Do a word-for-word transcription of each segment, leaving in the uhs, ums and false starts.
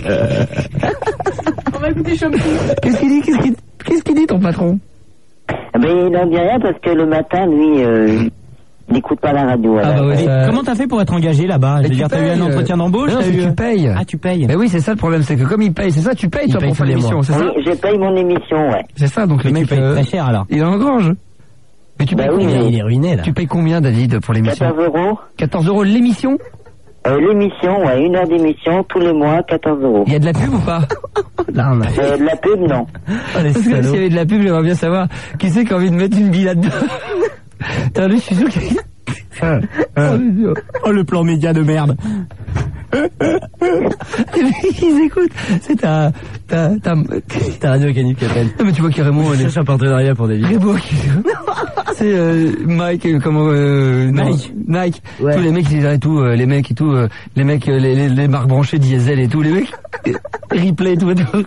On va écouter Champi. Qu'est-ce qu'il dit, qu'est-ce qu'il, qu'est-ce qu'il dit ton patron? Ben, il n'en dit rien parce que le matin, lui, euh, il n'écoute pas la radio. Ah bah ouais, ça... Comment t'as fait pour être engagé là-bas? Je veux dire, t'as eu un entretien d'embauche? Non, t'as c'est eu... que tu payes. Ah, tu payes. Mais oui, c'est ça le problème, c'est que comme il paye, c'est ça, tu payes, toi, paye pour faire tous les l'émission, mois. c'est ça? Oui, je paye mon émission, ouais. C'est ça, donc le Mais mec, tu payes euh, très cher alors. il engrange. Mais tu Bah payes oui, combien? mais- Il est ruiné là. Tu payes combien, David, pour l'émission? quatorze euros. quatorze euros l'émission? Euh, l'émission, ouais, une heure d'émission, tous les mois, quatorze euros. Il y a de la pub ou pas? Là, on a... Euh, de la pub, non. Oh, les Parce que s'il y salauds. avait de la pub, j'aimerais bien savoir qui c'est qui a envie de mettre une bille là-dedans. T'as vu, je suis sûr qu'il y a... Oh, le plan média de merde. Ils écoutent. C'est ta... ta... ta... Ta radio mécanique qui appelle. Non mais tu vois qu'il y a Raymond... Je les- cherche un partenariat pour David. Raymond qui... C'est euh, Mike, euh, comment... Euh, non, Nike. Nike. Ouais. Tous les mecs, ils arrêtent tout, euh, les mecs et tout, euh, les mecs, euh, les, les, les marques branchées diesel et tout, les mecs... Replay et tout. Et tout.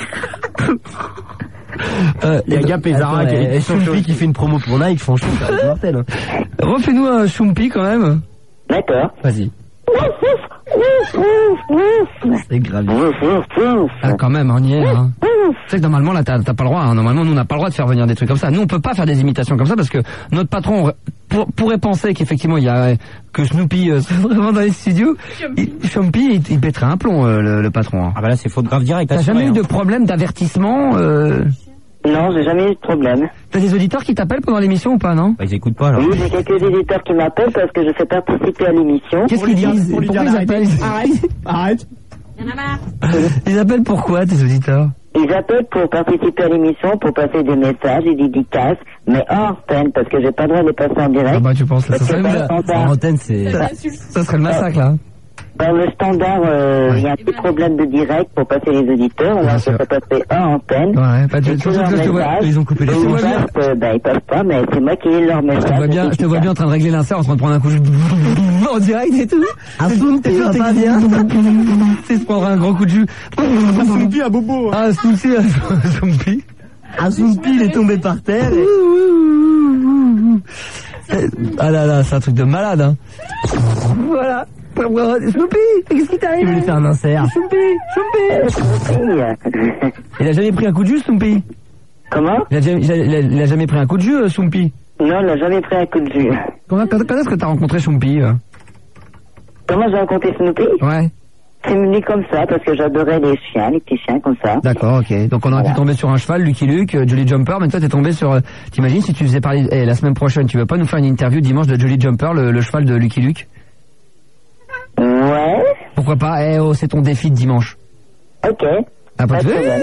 Euh, Il y a Gap et Zara qui et Chumpi qui fait une promo pour Nike, franchement, c'est mortel. Hein. refais-nous un Chumpi quand même. D'accord. Vas-y. C'est grave. Ah, quand même, on y est, hein. Tu sais que normalement, là, t'as t'as pas le droit, hein. Normalement, nous, on n'a pas le droit de faire venir des trucs comme ça. Nous, on peut pas faire des imitations comme ça parce que notre patron pour, pourrait penser qu'effectivement, il y a, que Snoopy, euh, serait vraiment dans les studios. Il- Chumpy, il, il pèterait un plomb, euh, le, le patron, hein. Ah bah là, c'est faute grave direct. T'as jamais eu de problème d'avertissement, euh... Non, j'ai jamais eu de problème. T'as des auditeurs qui t'appellent pendant l'émission ou pas, non? Bah, ils écoutent pas, alors. Oui, j'ai quelques éditeurs qui m'appellent parce que je fais participer à l'émission. Qu'est-ce qu'ils disent? pour lui Pourquoi dire ils appellent? Arrête, arrête. Y'en a marre. Ils appellent pourquoi, tes auditeurs? Ils appellent pour participer à l'émission, pour passer des messages et des dédicaces, mais hors antenne, parce que j'ai pas le droit de les passer en direct. Ah bah, tu penses, là, ça Parce que serait, par le En standard, antenne, c'est... Ça t'insulte. ça serait le massacre, là. par le standard, euh, il y a un petit problème de direct pour passer les auditeurs, Bien alors sûr. je peux passer hors antenne. Ouais, pas de Et je tous leurs te vois, messages, ils ont coupé les eux, Je te vois ils bien, passent, euh, ben, ils passent pas, mais c'est moi qui lis leurs messages. je te vois bien, je te vois bien en train de régler l'insert, en train de prendre un coup de en direct et tout. Ah, Snoopy, va pas bien. C'est se prendre un gros coup de jus. Snoopy à bobo. Ah, Snoopy, Snoopy. Ah, Snoopy, il est tombé par terre. et- Ah là là, c'est un truc de malade, hein. Voilà. Snoopy, qu'est-ce qui Il t'arrive? voulait faire un insert. Snoopy, Snoopy. Il a jamais pris un coup de jus, Snoopy? Comment? Il a jamais, il a- il a- il a jamais pris un coup de jus, euh, Snoopy? Non, il n'a jamais pris un coup de jus. Quand, quand, quand est-ce que t'as rencontré Snoopy? euh Comment j'ai rencontré Snoopy? Ouais. C'est venu comme ça, parce que j'adorais les chiens, les petits chiens comme ça. D'accord, ok. Donc on aurait pu tomber sur un cheval, Lucky Luke, euh, Jolly Jumper, mais toi t'es tombé sur... euh, T'imagines si tu faisais parler... Eh, la semaine prochaine, tu veux pas nous faire une interview dimanche de Jolly Jumper, le, le cheval de Lucky Luke? Ouais, Pourquoi pas? Eh oh, c'est ton défi de dimanche. ok. Ah, pas Pas de- de problème.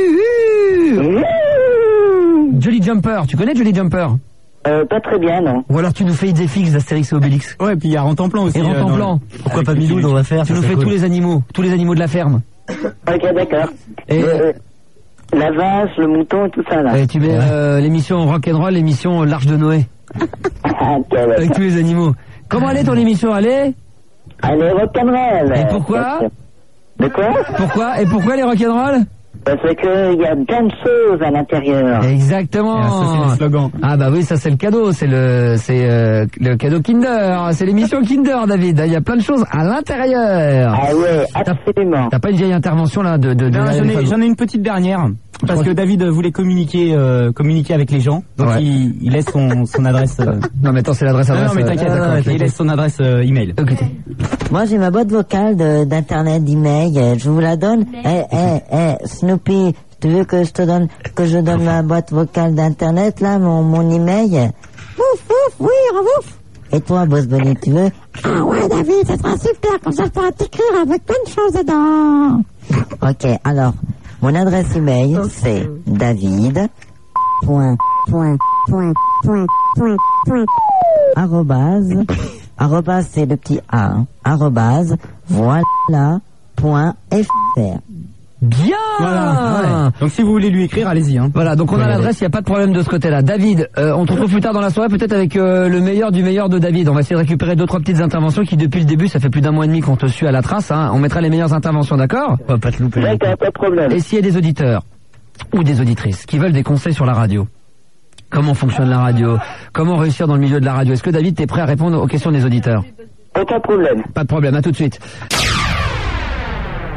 Ouh. Jolly Jumper, tu connais Jolly Jumper? Euh, pas très bien, non. Ou alors tu nous fais Idéfix d'Astérix et Obélix. Ouais, puis il y a Rente-en-Plan aussi. Et rentre euh, en dans- plan. Pourquoi pas Miloud, on va faire? Tu ça nous serait fais cool. tous les animaux, tous les animaux de la ferme. Ok, d'accord. Et, Euh, la vache, le mouton et tout ça, là. et tu mets euh, l'émission Rock'n'Roll, l'émission L'Arche de Noé, Ah, ok, d'accord. avec tous les animaux. Comment elle est ton émission? Elle est? Allez, rock'n'roll. Et pourquoi? De quoi? Pourquoi? Et pourquoi les rock'n'roll? Parce qu'il y a plein de choses à l'intérieur. Exactement. Ah, ça, c'est le slogan. Ah bah oui, ça c'est le cadeau, c'est le c'est euh, le cadeau Kinder, c'est l'émission Kinder, David. Il y a plein de choses à l'intérieur. Ah ouais, absolument. T'as pas une vieille intervention là de de, de Non, j'en ai, j'en ai une petite dernière. Parce que David voulait communiquer, euh, communiquer avec les gens. Donc Ouais. il, il laisse son, son adresse. euh, Non mais attends, c'est l'adresse Non, adresse. non, mais t'inquiète, euh, d'accord, ok, il ok. laisse son adresse euh, email. Ok. Moi, j'ai ma boîte vocale de- d'internet, d'email. euh, Je vous la donne. Eh, eh, eh, Snoopy, tu veux que je te donne, que je donne ma boîte vocale d'internet, là, mon, mon email? Ouf, ouf, oui, ouf. Et toi, Boss Bunny, tu veux? Ah ouais, David, ça sera super, comme ça je pourrai t'écrire avec plein de choses dedans. Ok, alors, mon adresse email, c'est David, point, point, point, point, point, point, arrobase, arrobase c'est le petit A, hein, arrobase, voilà, point, fr. Bien. Voilà. Ouais. Donc si vous voulez lui écrire, allez-y. Hein. Voilà, donc on a Ouais. l'adresse, il n'y a pas de problème de ce côté-là. David, euh, on te retrouve plus tard dans la soirée, peut-être avec euh, le meilleur du meilleur de David. On va essayer de récupérer deux, trois petites interventions qui, depuis le début, ça fait plus d'un mois et demi qu'on te suit à la trace. Hein. On mettra les meilleures interventions, d'accord? On va pas te louper. D'accord, pas de problème. Et s'il y a des auditeurs ou des auditrices qui veulent des conseils sur la radio, comment fonctionne la radio, comment réussir dans le milieu de la radio, est-ce que David, t'es prêt à répondre aux questions des auditeurs? Aucun problème. Pas de problème, à tout de suite.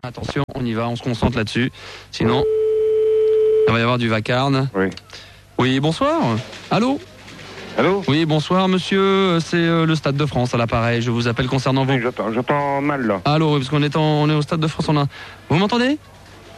Attention, on y va, on se concentre là-dessus. Sinon, il va y avoir du vacarme. Oui. Oui, bonsoir. Allô ? Allô ? Oui, bonsoir monsieur, c'est euh, le Stade de France à l'appareil. Je vous appelle concernant vous. Oui, j'entends, j'entends mal là. Allô, oui, parce qu'on est, en, on est au Stade de France. On a... Vous m'entendez ? Allô ?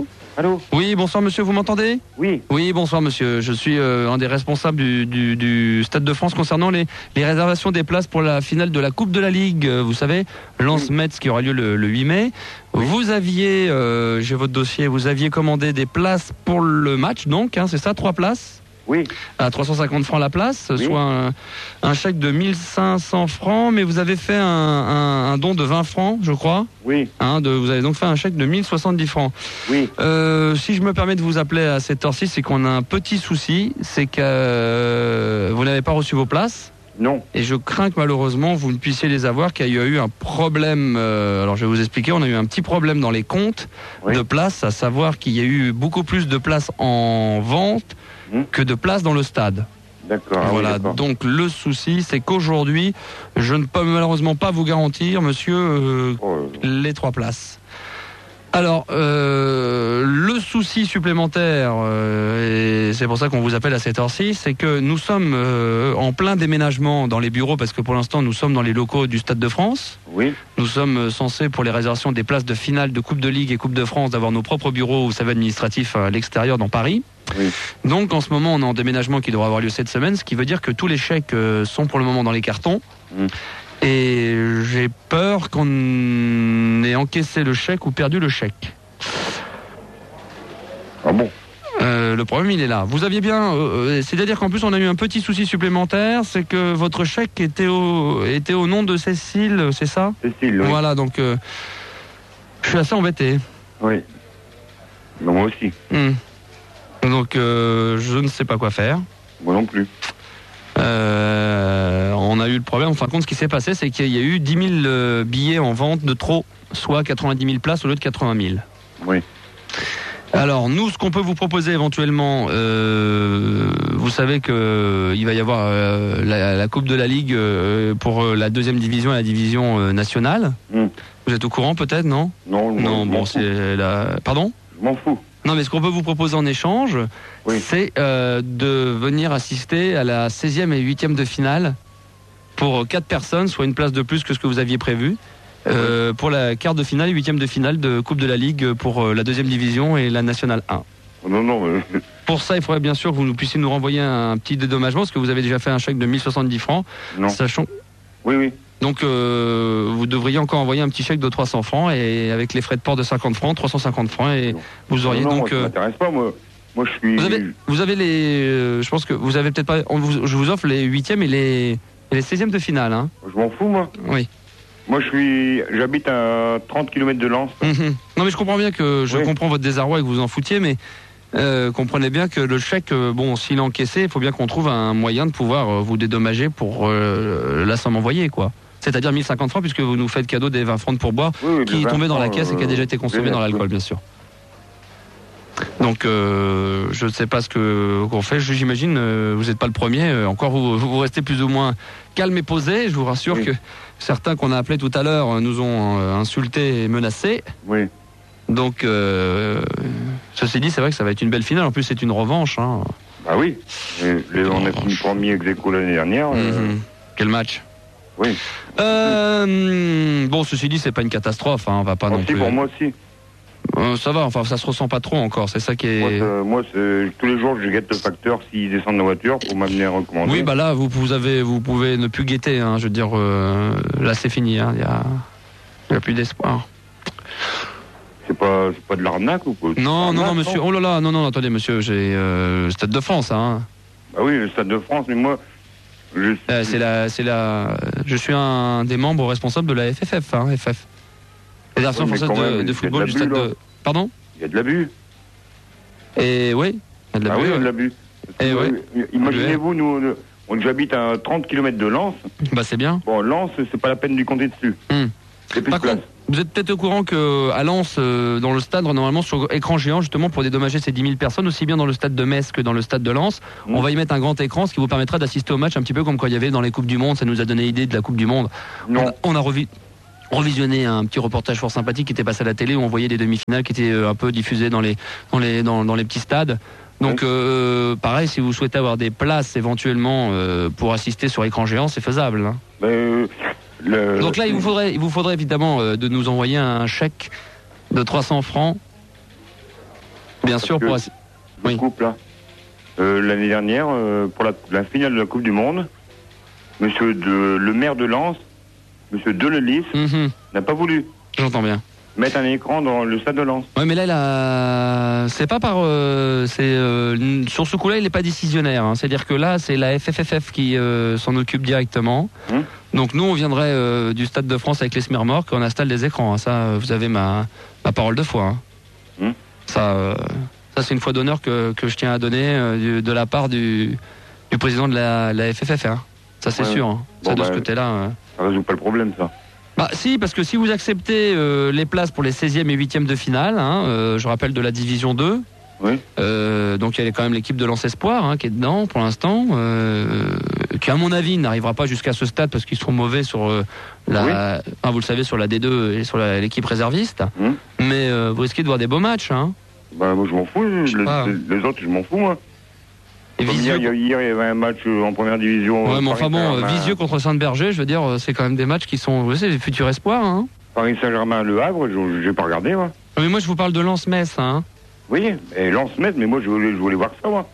Allô ? Oui, bonsoir monsieur, vous m'entendez ? Oui. Oui, bonsoir monsieur. Je suis euh, un des responsables du, du, du Stade de France concernant les, les réservations des places pour la finale de la Coupe de la Ligue. Euh, vous savez, Lens-Metz qui aura lieu le, le huit mai. Oui. Vous aviez, euh, j'ai votre dossier, vous aviez commandé des places pour le match, donc, hein, c'est ça, trois places ? Oui. À trois cent cinquante francs la place, oui. soit un, un chèque de mille cinq cents francs, mais vous avez fait un, un, un don de vingt francs, je crois. Oui. Hein, de, vous avez donc fait un chèque de mille soixante-dix francs. Oui. Euh, si je me permets de vous appeler à cette heure-ci, c'est qu'on a un petit souci, c'est que euh, vous n'avez pas reçu vos places. Non. Et je crains que malheureusement vous ne puissiez les avoir, qu'il y a eu un problème. Euh, alors je vais vous expliquer, on a eu un petit problème dans les comptes oui. de places, à savoir qu'il y a eu beaucoup plus de places en vente mmh. que de places dans le stade. D'accord. Voilà, oui, d'accord. Donc le souci, c'est qu'aujourd'hui, je ne peux malheureusement pas vous garantir, monsieur, euh, oh, les trois places. Alors, euh, le souci supplémentaire, euh, et c'est pour ça qu'on vous appelle à cette heure-ci, c'est que nous sommes euh, en plein déménagement dans les bureaux, parce que pour l'instant, nous sommes dans les locaux du Stade de France. Oui. Nous sommes censés, pour les réservations des places de finale de Coupe de Ligue et Coupe de France, d'avoir nos propres bureaux, vous savez, administratifs à l'extérieur dans Paris. Oui. Donc, en ce moment, on est en déménagement qui devra avoir lieu cette semaine, ce qui veut dire que tous les chèques euh, sont pour le moment dans les cartons. Mmh. Et j'ai peur qu'on ait encaissé le chèque ou perdu le chèque. Ah bon ? euh, Le problème, il est là. Vous aviez bien... Euh, c'est-à-dire qu'en plus, on a eu un petit souci supplémentaire, c'est que votre chèque était au, était au nom de Cécile, c'est ça ? Cécile, oui. Voilà, donc... Euh, je suis assez embêté. Oui. Non, moi aussi. Hum. Donc, euh, je ne sais pas quoi faire. Moi non plus. Euh, on a eu le problème, en fin de compte, ce qui s'est passé, c'est qu'il y a eu dix mille euh, billets en vente de trop, soit quatre-vingt-dix mille places au lieu de quatre-vingt mille. Oui. Alors, nous, ce qu'on peut vous proposer éventuellement, euh, vous savez qu'il euh, va y avoir euh, la, la Coupe de la Ligue euh, pour euh, la deuxième division et la division euh, nationale. Mm. Vous êtes au courant, peut-être, non ? Non, non. Bon, c'est la... Pardon ? Je m'en fous. Non, mais ce qu'on peut vous proposer en échange, oui. c'est euh, de venir assister à la seizième et huitième de finale pour quatre personnes, soit une place de plus que ce que vous aviez prévu, euh, pour la quart de finale et huitième de finale de Coupe de la Ligue pour euh, la deuxième division et la Nationale un. Non, non, mais... Pour ça, il faudrait bien sûr que vous puissiez nous renvoyer un petit dédommagement, parce que vous avez déjà fait un chèque de mille soixante-dix francs. Non. Sachant... Oui, oui. Donc, euh, vous devriez encore envoyer un petit chèque de trois cents francs, et avec les frais de port de cinquante francs, trois cent cinquante francs, et non. vous auriez non, non, donc... Moi, ça m'intéresse pas, moi. Moi, je suis... Vous avez, vous avez les... Euh, je pense que vous avez peut-être pas... On vous, je vous offre les huitièmes et les, et les seizièmes de finale, hein. Je m'en fous, moi. Oui. Moi, je suis... J'habite à trente kilomètres de Lens. Mmh. Non, mais je comprends bien que... Je oui. comprends votre désarroi et que vous en foutiez, mais... Euh, comprenez bien que le chèque, euh, bon, s'il est encaissé, il faut bien qu'on trouve un moyen de pouvoir euh, vous dédommager pour euh, la somme envoyée, quoi. C'est-à-dire mille cinquante francs, puisque vous nous faites cadeau des vingt francs de pourboire oui, oui, qui est tombé dans la caisse euh, et qui a déjà été consommé dans l'alcool, bien sûr. Donc, euh, je ne sais pas ce que qu'on fait. J'imagine, euh, vous n'êtes pas le premier. Euh, encore, vous, vous restez plus ou moins calme et posé. Je vous rassure oui. que certains qu'on a appelés tout à l'heure nous ont euh, insultés et menacés. Oui. Donc, euh, ceci dit, c'est vrai que ça va être une belle finale. En plus, c'est une revanche. Hein. Bah oui. Et, les, on a fini premier ex aequo l'année dernière. Mmh. Euh... Quel match? Oui. Euh, bon, ceci dit, c'est pas une catastrophe. Hein, on va pas oh, non si, plus. Pour moi aussi. Euh, ça va. Enfin, ça se ressent pas trop encore. C'est ça qui est. Moi, moi c'est, tous les jours, je guette le facteur s'il descend de la voiture pour m'amener recommander. Oui, bah là, vous, vous avez, vous pouvez ne plus guetter. Hein, je veux dire, euh, là, c'est fini. Hein, il y a, il y a plus d'espoir. C'est pas, c'est pas de l'arnaque ou quoi? Non, non, non, monsieur. Oh là là, non, non, attendez, monsieur, j'ai euh, le Stade de France, hein. Bah oui, le Stade de France, mais moi, je suis... euh, c'est la, c'est la, je suis un des membres responsables de la F F F, hein, F F. Fédération oui, française de, de football du Stade de. Pardon? Il y a de l'abus. Et oui, il y a de l'abus. Ah oui, il y a de l'abus. Et oui. Imaginez-vous, nous, on j'habite à trente kilomètres de Lens. Bah c'est bien. Bon, Lens, c'est pas la peine de compter dessus. Hum. Par contre, vous êtes peut-être au courant qu'à Lens, euh, dans le stade, normalement sur écran géant, justement pour dédommager ces dix mille personnes, aussi bien dans le stade de Metz que dans le stade de Lens, mmh. on va y mettre un grand écran, ce qui vous permettra d'assister au match un petit peu comme quand il y avait dans les Coupes du Monde. Ça nous a donné l'idée de la Coupe du Monde. Non. On a, on a revu. revisionné un petit reportage fort sympathique qui était passé à la télé où on voyait des demi-finales qui étaient euh, un peu diffusées dans les dans les dans, dans les petits stades. Donc oui. euh, pareil, si vous souhaitez avoir des places éventuellement euh, pour assister sur écran géant, c'est faisable. Hein. Ben, euh, le... Donc là, il vous faudrait il vous faudrait évidemment euh, de nous envoyer un chèque de trois cents francs. Bien sûr pour assister. Oui. Coupe là. Euh, l'année dernière, euh, pour la, la finale de la Coupe du Monde, Monsieur de, le maire de Lens, Monsieur Delelis, mm-hmm. n'a pas voulu. J'entends bien. Mettre un écran dans le stade de Lens. Ouais, mais là, là c'est pas par, euh, c'est euh, sur ce coup-là, il n'est pas décisionnaire. Hein. C'est-à-dire que là, c'est la F F F F qui euh, s'en occupe directement. Hum. Donc nous, on viendrait euh, du Stade de France avec les Smirmorques, on installe des écrans. Hein. Ça, vous avez ma, ma parole de foi. Hein. Hum. Ça. Euh, Ça, c'est une fois d'honneur que, que je tiens à donner euh, de la part du, du président de la, la F F F. Hein. Ça, c'est ouais. sûr. Hein. Bon, ça, de bah, ce côté-là. Euh... Ça résout pas le problème, ça. Bah, si, parce que si vous acceptez euh, les places pour les seizièmes et huitièmes de finale, hein, euh, je rappelle de la Division deux, oui. euh, donc il y a quand même l'équipe de Lens Espoir hein, qui est dedans pour l'instant, euh, qui, à mon avis, n'arrivera pas jusqu'à ce stade parce qu'ils sont mauvais sur euh, la. Oui. Enfin, vous le savez, sur la D deux et sur la, l'équipe réserviste. Mmh. Mais euh, vous risquez de voir des beaux matchs. Hein. Bah moi je m'en fous, les, les, les autres je m'en fous moi. Et Visieux... hier, hier il y avait un match en première division. Ouais mais enfin bon, euh, Visieux contre Saint-Berger, je veux dire, c'est quand même des matchs qui sont, vous savez, les futurs espoirs. Hein. Paris Saint-Germain, Le Havre, je j'ai pas regardé moi. Mais moi je vous parle de Lens-Metz. Hein. Oui, et Lens-Metz, mais moi je voulais, je voulais voir ça moi.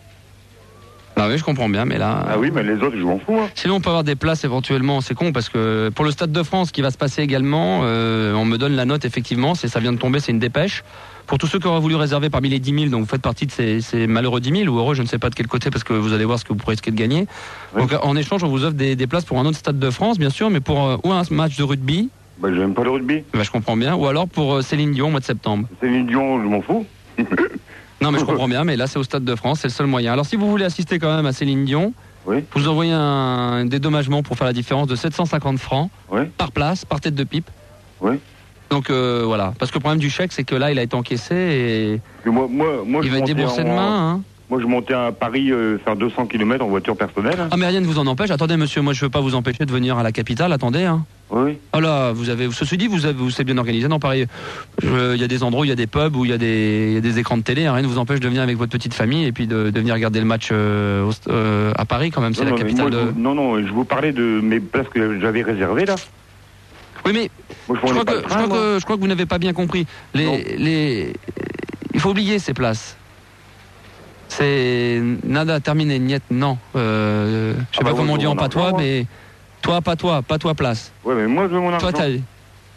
Ah oui, je comprends bien, mais là... Ah oui, mais les autres, je m'en fous. Hein. Sinon, on peut avoir des places éventuellement, c'est con, parce que pour le Stade de France qui va se passer également, euh, on me donne la note, effectivement, c'est, ça vient de tomber, c'est une dépêche. Pour tous ceux qui auraient voulu réserver parmi les dix mille, donc vous faites partie de ces, ces malheureux dix mille, ou heureux, je ne sais pas de quel côté, parce que vous allez voir ce que vous pourrez risquer de gagner. Oui. Donc en échange, on vous offre des, des places pour un autre Stade de France, bien sûr, mais pour euh, ou un match de rugby. Bah, j'aime pas le rugby. Bah, je comprends bien. Ou alors pour euh, Céline Dion au mois de septembre. Céline Dion, je m'en fous. Non mais je comprends bien, mais là c'est au Stade de France, c'est le seul moyen. Alors si vous voulez assister quand même à Céline Dion, oui. vous envoyez un, un dédommagement pour faire la différence de sept cent cinquante francs oui. par place, par tête de pipe. Oui. Donc euh, voilà, parce que le problème du chèque c'est que là il a été encaissé et moi, moi, moi, il va être déboursé en... demain. Hein. Moi je montais à Paris euh, faire deux cents kilomètres en voiture personnelle. Ah mais rien ne vous en empêche. Attendez monsieur, moi je veux pas vous empêcher de venir à la capitale, attendez. Hein. Oui. Oh là, vous avez, ceci dit, vous avez, vous c'est bien organisé dans Paris. Il y a des endroits où il y a des pubs, où il y a des, y a des écrans de télé. Rien ne vous empêche de venir avec votre petite famille et puis de, de venir regarder le match euh, euh, à Paris quand même. C'est non, la capitale moi, de. Je, non non, je vous parlais de mes places que j'avais réservées là. Oui mais moi, je, je, crois que, train, je, crois que, je crois que vous n'avez pas bien compris. Les, les, il faut oublier ces places. C'est nada terminé, niet, non. Euh, je sais ah pas bah comment on dit en patois, argent, mais toi, pas toi, pas toi place. Ouais, mais moi je veux mon argent. Toi, t'as... Pardon ?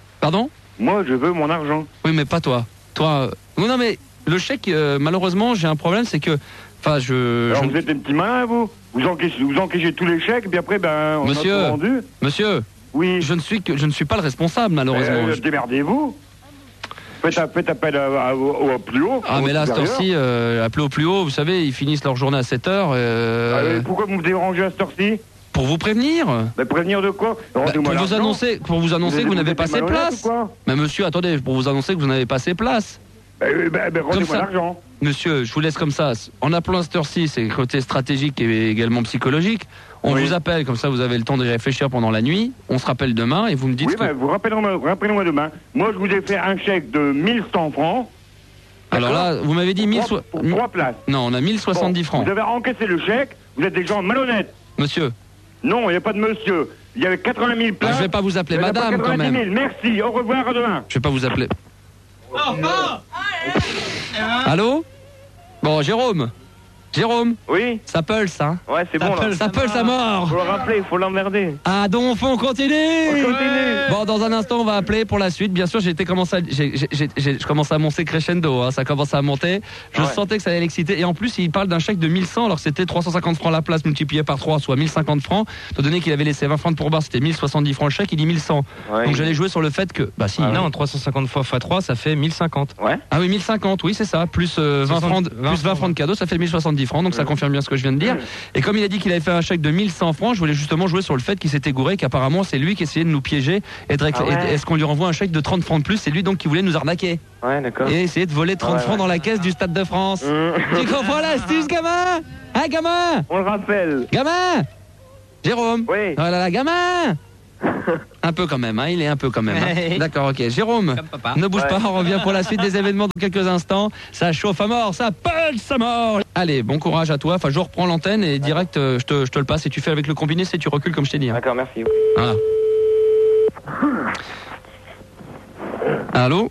Moi je veux mon argent. Oui, mais pas toi. Toi, euh... non, non, mais le chèque, euh, malheureusement, j'ai un problème, c'est que, enfin, je. Alors je... vous êtes des petits malins, vous. Vous encaissez, vous encaissez tous les chèques, puis après, ben, on monsieur, a tout rendu. Monsieur. Oui. Je ne suis que, je ne suis pas le responsable, malheureusement. Euh, démerdez-vous. Faites, faites appel à, à, au, au plus haut. Ah mais là, à cette heure-ci, euh, appelez au plus haut, vous savez, ils finissent leur journée à sept heures. Euh... Ah, pourquoi vous me dérangez à cette heure-ci ? Pour vous prévenir. Bah, prévenir de quoi ? Bah, pour, vous annoncer, pour vous annoncer vous que vous n'avez pas ces places. Mais monsieur, attendez, pour vous annoncer que vous n'avez pas ces places. Bah, bah, bah, rendez-moi l'argent. Monsieur, je vous laisse comme ça. En appelant à cette heure-ci, c'est côté stratégique et également psychologique. On oui. vous appelle, comme ça vous avez le temps de réfléchir pendant la nuit. On se rappelle demain et vous me dites. Oui, que... bah, vous rappelez-moi, rappelez-moi demain. Moi, je vous ai fait un chèque de mille cent francs. Alors là, vous m'avez dit mille so... pour trois places. Non, on a mille soixante-dix bon, francs. Vous avez encaissé le chèque. Vous êtes des gens malhonnêtes. Monsieur. Non, il n'y a pas de monsieur. Il y avait quatre-vingt mille places. Ah, je vais pas vous appeler madame quand même. Merci. Au revoir, à demain. Je vais pas vous appeler. Oh, oh Allô ? Bon, Jérôme. Jérôme. Oui. Ça pulse, hein. Ouais, c'est bon là. Ça pulse à mort. Faut le rappeler, faut l'emmerder. Ah donc on continue. On continue. Bon, dans un instant, on va appeler pour la suite. Bien sûr, j'ai été commencé, à, j'ai, j'ai, j'ai, je commence à monter crescendo. Hein. Ça commence à monter. Je ouais. sentais que ça allait l'exciter. Et en plus, il parle d'un chèque de mille cent, alors que c'était trois cent cinquante francs la place multiplié par trois, soit mille cinquante francs. Étant donné qu'il avait laissé vingt francs de pourboire, c'était mille soixante-dix francs le chèque. Il dit mille cent. Ouais, donc il... j'allais jouer sur le fait que, bah si, ah, non, oui. trois cent cinquante fois fois trois, ça fait mille cinquante. Ouais. Ah oui, mille cinquante. Oui, c'est ça. Plus euh, vingt francs, plus vingt francs de cadeau, ça fait mille soixante-dix francs. Donc ouais. ça confirme bien ce que je viens de dire. Et comme il a dit qu'il avait fait un chèque de mille cent francs, je voulais justement jouer sur le fait qu'il s'était gouré, qu'apparemment c'est lui qui essayait de nous piéger et de récla- ah ouais. et est-ce qu'on lui renvoie un chèque de trente francs de plus, c'est lui donc qui voulait nous arnaquer. Ouais, d'accord. Et essayer de voler trente ouais, francs ouais. dans la caisse du Stade de France. Mmh. Tu comprends l'astuce, gamin ? Hein, gamin ? On le rappelle. Gamin ? Jérôme ? Oui. Oh là là, gamin ? Un peu quand même, hein, il est un peu quand même. Hein. D'accord, ok. Jérôme, ne bouge Ouais. pas, on revient pour la suite des événements dans quelques instants. Ça chauffe à mort, ça pulse à mort. Allez, bon courage à toi. Enfin, je reprends l'antenne et direct, euh, je, te, je te le passe et tu fais avec le combiné, c'est tu recules comme je t'ai dit. Hein. D'accord, merci. Voilà. Allô?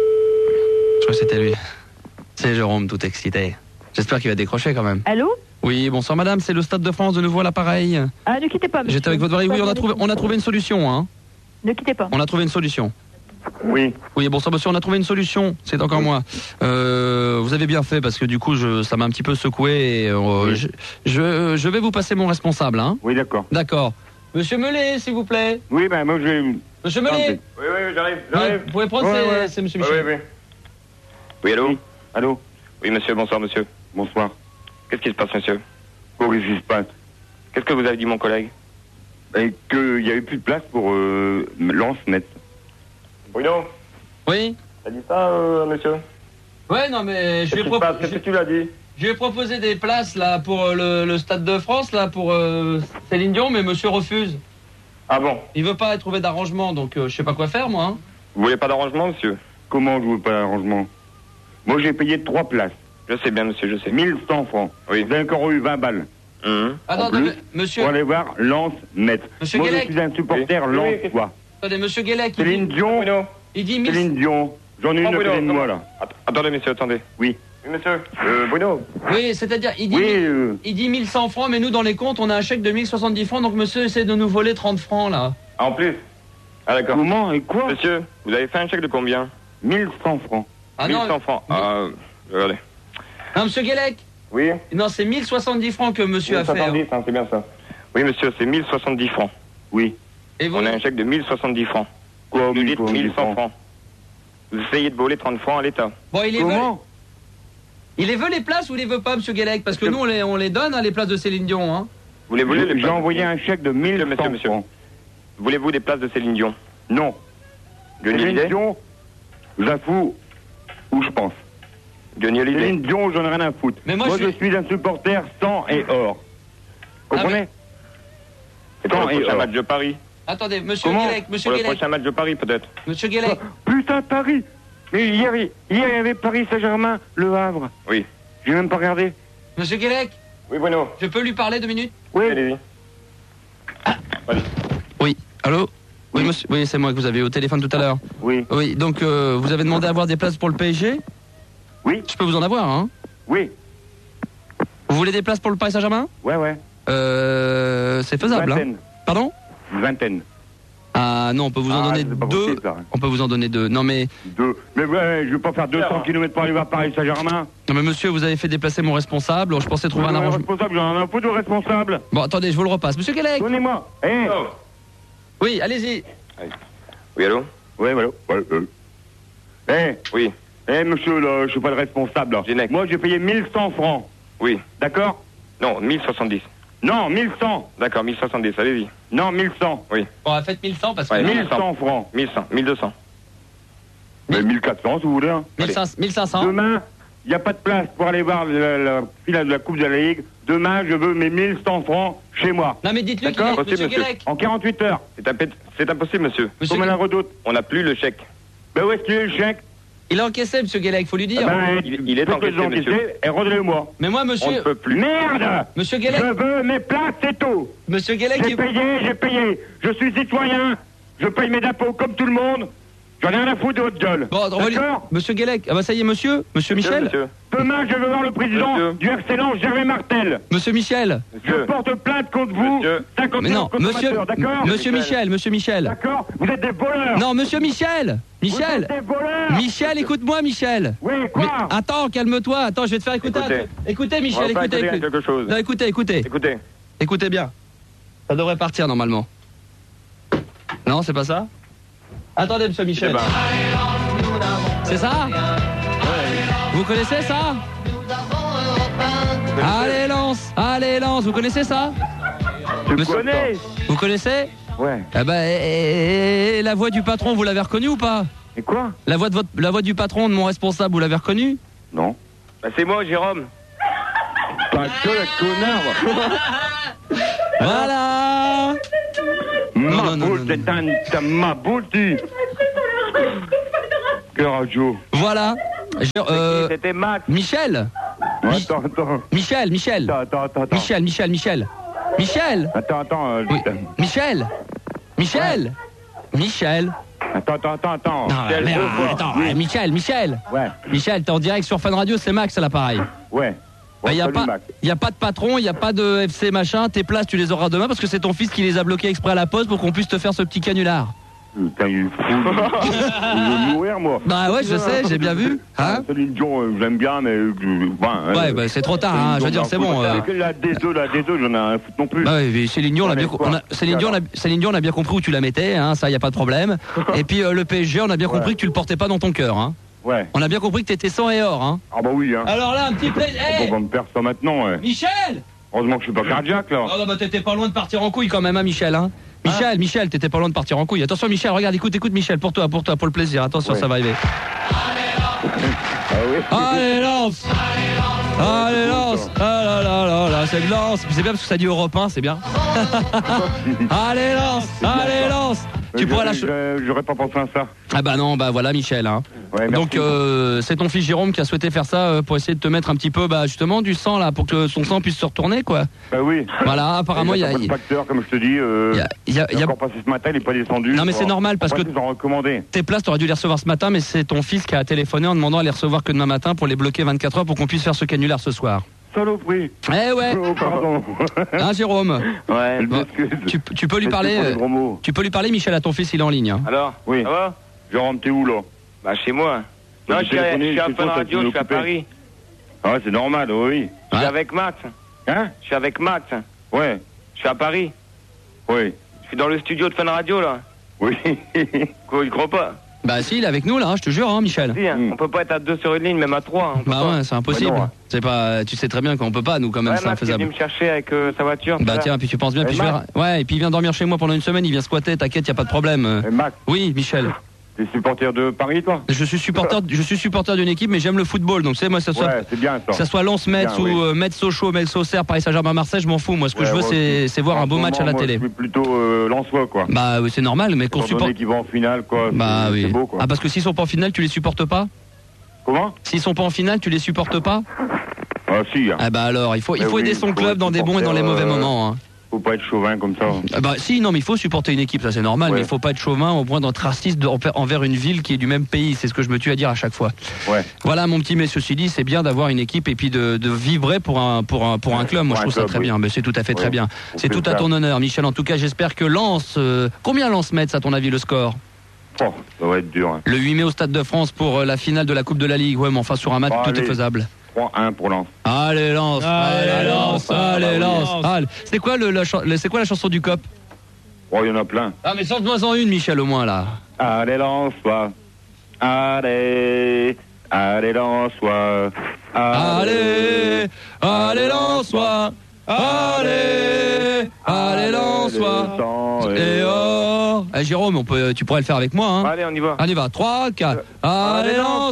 Je crois que c'était lui. C'est Jérôme, tout excité. J'espère qu'il va décrocher quand même. Allô? Oui, bonsoir madame, c'est le Stade de France de nouveau à l'appareil. Ah, ne quittez pas, monsieur. J'étais avec votre mari, oui, on a trouvé, on a trouvé une solution, hein. Ne quittez pas. On a trouvé une solution. Oui. Oui, bonsoir monsieur, on a trouvé une solution, c'est encore moi. Euh, vous avez bien fait parce que du coup, je, ça m'a un petit peu secoué et euh, Oui. je, je, je vais vous passer mon responsable, hein. Oui, d'accord. D'accord. Monsieur Mellet, s'il vous plaît. Oui, ben moi je vais... Monsieur Mellet. Oui, oui, j'arrive, Ouais, vous pouvez prendre, Ouais, c'est, ouais. c'est monsieur Oui, Michel. oui, oui. Oui, allô? Oui. Allô? Oui, monsieur, bonsoir, monsieur. Bonsoir. Qu'est-ce qui se passe, monsieur? Qu'est-ce qui se passe? Qu'est-ce que vous avez dit, mon collègue? Et qu'il n'y avait plus de place pour euh, Lance-Metz. Bruno, Oui. t'as dit ça, euh, monsieur? Ouais, non, mais je Qu'est-ce vais, qui se propo- passe? Qu'est-ce que tu l'as dit? je vais proposer des places là pour euh, le, le Stade de France, là pour euh, Céline Dion, mais monsieur refuse. Ah bon? Il veut pas trouver d'arrangement, donc euh, je sais pas quoi faire, moi. Hein. Vous voulez pas d'arrangement, monsieur? Comment je veux pas l'arrangement? Moi j'ai payé trois places. Je sais bien, monsieur, je sais. mille cent francs. Oui. Vous avez encore eu vingt balles. Hum. Attends, En plus, attends, monsieur, Pour aller voir Lance-Metz. Monsieur Moi Guélec. je suis un supporter Oui. Oui, oui, Lance-Quoi. attendez, monsieur Guélec, il Céline dit, Dion. Bruno. il dit mille... Céline Dion. J'en ai une Oh, à Bruno, côté de moi comment- là. Att- Attendez, monsieur, attendez. Oui. Oui, monsieur. Euh, Bruno. Oui, c'est-à-dire, il dit, Oui. mille- euh, il dit mille cent francs, mais nous, dans les comptes, on a un chèque de mille soixante-dix francs, donc monsieur essaie de nous voler trente francs, là. Ah, en plus? Ah, d'accord. Comment et quoi? Monsieur, vous avez fait un chèque de combien? mille cent francs. Ah mille non, cent francs. Ah, euh, regardez. non, monsieur Guélec, Oui? non, c'est mille soixante-dix francs que monsieur mille a fait. soixante-dix, hein. hein, c'est bien ça. Oui, monsieur, c'est mille soixante-dix francs. Oui. Et vous, On a un chèque de mille soixante-dix francs. Quoi, Vous dites mille soixante-dix mille cent francs. Vous essayez de voler trente francs à l'État. bon, il les veut, Comment? il les veut les places ou il les veut pas, monsieur Guélec? Parce que Monsieur- nous, on les, on les donne, hein, les places de Céline Dion, hein. Vous les voulez, les J'ai places envoyé un chèque de mille Monsieur, cent monsieur. francs. Voulez-vous des places de Céline Dion? Non. Johnny Céline Hallyday? Dion, je la fous où je pense. Johnny Hallyday? Céline Dion, j'en ai rien à foutre. Mais moi, je je suis- suis un supporter sang et or. Comprenez? C'est pour Sang le et prochain or. match de Paris. Attendez, monsieur Comment Guélec, monsieur Pour le Guélec, prochain match de Paris, peut-être. monsieur Guélec. Putain, Paris. Mais hier, hier, il y avait Paris Saint-Germain, Le Havre. Oui. J'ai même pas regardé. Monsieur Guélec, Oui, Bruno. je peux lui parler deux minutes? Oui. Allez-y. Oui, allô? Oui, monsieur, oui, c'est moi que vous avez eu au téléphone tout à l'heure. Oui. Oui, donc euh, vous avez demandé à avoir des places pour le P S G? Oui. Je peux vous en avoir, hein? Oui. Vous voulez des places pour le Paris Saint-Germain? Ouais, ouais. Euh, c'est faisable, hein? Vingtaine. Pardon? Une vingtaine. Ah non, on peut vous en Ah, donner c'est pas deux. possible, ça. On peut vous en donner deux. Non mais, Deux. Mais ouais, je vais pas faire deux cents kilomètres pour aller voir Paris Saint-Germain. non mais monsieur, vous avez fait déplacer mon responsable. Je pensais trouver un Moi, le arrangement. responsable, j'en ai un peu de responsable. Bon, attendez, je vous le repasse. Monsieur Guélec. Donnez-moi. Eh. Oui, allez-y. Oui, allô? Ouais, voilà. Ouais, euh. Eh. Oui. Eh, monsieur, là, je suis pas le responsable, là. Génec. Moi, j'ai payé mille cent francs. Oui. D'accord? Non, mille soixante-dix. Non, mille cent. D'accord, mille soixante-dix, allez-y. Non, mille cent. Oui. Bon, faites mille cent parce que Ouais, non, mille cent francs. mille cent, mille deux cents. Mais mille quatre cents, si vous voulez. hein. mille cinq cents. mille cinq cents. Demain, il n'y a pas de place pour aller voir la, la finale de la Coupe de la Ligue. Demain, je veux mes mille cent francs chez moi. Non mais dites-lui qu'il D'accord, est... possible, Monsieur monsieur. Guélec. En quarante-huit heures. C'est impé- c'est impossible, monsieur. Monsieur Comme Gu- la redoute. On n'a plus le chèque. Ben où est-ce qu'il est le chèque? Il a encaissé, monsieur Guélec, faut lui dire. Ben, il- il est faites encaissé, les encaisser monsieur. et redonnez-le-moi. Mais moi, On ne monsieur, peut plus. Merde! monsieur Guélec, Je veux mes places, c'est tout. monsieur Guélec, J'ai il- payé, j'ai payé. Je suis citoyen. Je paye mes impôts comme tout le monde. J'en ai rien à foutre de votre gueule. bon, on va lui- D'accord? monsieur Guélec, ah bah ça y est, monsieur, monsieur Michel, Monsieur, Demain, je veux voir le président Monsieur. du Excellence, Gervais Martel. monsieur Michel. Je monsieur, porte plainte contre vous. Monsieur. cinquante Mais non, monsieur, consommateurs, d'accord? monsieur Michel, monsieur Michel. D'accord? Vous êtes des voleurs. Non, monsieur Michel, Vous Michel, êtes des voleurs. Michel, écoute-moi, Michel. Oui, Mais quoi? attends, calme-toi. Attends, je vais te faire écouter. un Écoutez. truc. Écoutez, on va Michel, faire écoutez, écouter écoutez. quelque chose. Non, écoutez, écoutez, Écoutez. écoutez bien. Ça devrait partir normalement. Non, c'est pas ça. Attendez, monsieur Michel. Eh ben, C'est ça? Vous connaissez ça? Allez, lance, allez, lance. Vous connaissez ça? Tu Monsieur- connais? Vous connaissez? Ouais. Eh ben, et- et- et la voix du patron, vous l'avez reconnue ou pas? Et quoi? La voix de votre, la voix du patron de mon responsable, vous l'avez reconnue? Non. bah, c'est moi, Jérôme. Pas que la connard. Voilà. Mmh. non, ma non, non, boule, non, c'est un, t'as ma boule, tu. Quelle radio? Voilà. Je- euh, C'était Max. Michel. Ouais, Mi- Attends, attends. Michel, Michel. Attends, attends, attends. Michel, Michel, Michel. Michel. Attends, attends. euh, Oui. Michel. Michel. Michel. Attends, attends, attends, attends. Non, Quelle merde, fois? attends, Oui. eh, Michel, Michel. Ouais, Michel, t'es en direct sur Fun Radio, c'est Max à l'appareil. ouais. Il Bon, n'y a, salut, pas- Max. y a pas de patron, il n'y a pas de F C machin, tes places tu les auras demain parce que c'est ton fils qui les a bloquées exprès à la poste pour qu'on puisse te faire ce petit canular. Putain, il est fou. lui. Je veux mourir, moi. Bah ouais, je sais, j'ai bien vu. Hein Céline Dion, euh, j'aime bien, mais... euh, ben, Ouais, euh, bah c'est trop tard, hein, je veux dire, c'est bon. euh. La D deux, la D deux, j'en ai rien à foutre non plus. Bah ouais, mais Céline Dion, on a bien, Ouais, co- on a- Céline Dion, on a- Céline Dion, on a bien compris où tu la mettais, hein, ça y a pas de problème. Et puis euh, le P S G, on a bien compris que tu le portais pas dans ton cœur. Hein. Ouais. On a bien compris que t'étais sang et or. Hein. Ah bah oui, hein. Alors là, un petit plaisir. On va me faire ça maintenant, ouais. Michel. Heureusement que je suis pas cardiaque, là. Oh non, bah t'étais pas loin de partir en couille quand même, hein, Michel. Hein. Michel, Michel, t'étais pas loin de partir en couille. Attention, Michel, regarde, écoute, écoute, Michel, pour toi, pour toi, pour le plaisir. Attention, Ouais. ça va arriver. Ah oui. Allez, lance. Allez, lance. Ah là là là là, c'est lance. C'est bien parce que ça dit Europe un, c'est bien. Allez, lance. Allez, lance. Tu pourras la. Je- je- J'aurais pas pensé à ça. Ah bah non, bah voilà, Michel. Hein. Ouais, merci. Donc euh, c'est ton fils Jérôme qui a souhaité faire ça euh, pour essayer de te mettre un petit peu, bah justement, du sang là, pour que son sang puisse se retourner, quoi. Bah oui. Voilà, apparemment il y a. pas de facteur, comme je te dis. Euh, Il y a- il y a- il il y a- encore passé ce matin, il est pas descendu. Non, mais c'est Bon, normal, parce après, que- ils ont recommandé. Tes places, t'aurais dû les recevoir ce matin, mais c'est ton fils qui a téléphoné en demandant à les recevoir que demain matin pour les bloquer vingt-quatre heures pour qu'on puisse faire ce canular ce soir. Saloperie. Eh ouais. Oh, pardon. Hein, Jérôme. Ouais. Je Bon, m'excuse. tu, tu peux lui Excuse parler. pour les euh, gros mots. Tu peux lui parler, Michel, à ton fils, il est en ligne. Hein. Alors Oui. Ça va? Jérôme, t'es où, là? Bah chez moi. Non, J'ai je suis à, téléphoné, je suis à chez Fun toi, t'as Radio, été je suis à occupé. Paris. Ah ouais, c'est normal, oui. Je suis Ouais. avec Max. Hein? Je suis avec Max. Ouais. Je suis à Paris. Oui. Je suis dans le studio de Fun Radio, là. Oui. Quoi, il croit pas? Bah si, il est avec nous là, hein, je te jure, hein, Michel. Si, hein, Mm. on peut pas être à deux sur une ligne, même à trois. On peut Bah pas. ouais, c'est impossible. Bah non, hein. C'est pas, tu sais très bien qu'on peut pas, nous quand même, Ouais, c'est Max est venu infaisable. me chercher avec euh, sa voiture. tout à Bah l'heure. tiens, puis tu penses bien, Eh, puis je Max. verrai- Ouais, et puis il vient dormir chez moi pendant une semaine, il vient squatter, t'inquiète, y a pas de problème. euh. Et Max, Oui, Michel. t'es supporter de Paris, toi? Je suis supporter, je suis supporter d'une équipe, mais j'aime le football, donc tu sais, moi, ça soit, Ouais, c'est bien, que ça. ça soit Lens, Metz Bien, ou oui. euh, Metz, Sochaux, Metz, Auxerre, Paris Saint-Germain, Marseille, je m'en fous. Moi, ce que Ouais, je veux, moi c'est, aussi. c'est voir En un beau ce match à la moment, moi, télé. Je suis plutôt euh, Lensois, quoi. Bah oui, c'est normal, mais qu'on Étant supporte. donné qu'ils vont en finale, quoi. Bah c'est- oui. C'est beau, quoi. Ah, parce que s'ils sont pas en finale, tu les supportes pas? Comment? S'ils sont pas en finale, tu les supportes pas? Ah, si. Hein. Ah bah alors, il faut, il Mais faut oui, aider il son faut club être dans des bons et dans les mauvais supporter, euh, moments. Hein. Faut pas être chauvin comme ça. Ah bah si, non, mais il faut supporter une équipe, ça c'est normal, Ouais. mais il faut pas être chauvin au point d'être raciste de- envers une ville qui est du même pays, c'est ce que je me tue à dire à chaque fois. Ouais. Voilà, mon petit, mais ceci dit, c'est bien d'avoir une équipe et puis de, de vibrer pour un, pour un, pour un club. Moi, Pour je un trouve ça club, très oui. bien, mais c'est tout à fait très Ouais. bien. On C'est fait tout à ça. ton honneur, Michel. En tout cas, j'espère que Lens, euh, combien Lens Metz, à ton avis, le score? Oh, ça va être dur. Hein. Le huit mai au Stade de France pour euh, la finale de la Coupe de la Ligue. Ouais, mais enfin, sur un match, Bon, tout est allez. faisable. trois un pour Lens. Allez, Lens, allez, Allez, Lens, Lens, allez, allez, Lens. Lens. Allez. C'est quoi, le, la, chan- le- c'est quoi la chanson du C O P? Oh, il y en a plein. Ah, mais sors-moi en une, Michel, au moins, là. Allez, Lensois. Allez. Allez, Lensois. Allez, allez, Lensois. Allez, allez, Lensois. Et oh. Eh, Jérôme, on peut, tu pourrais le faire avec moi, hein. Allez, on y va. On y va, trois, quatre. Allez, Lens.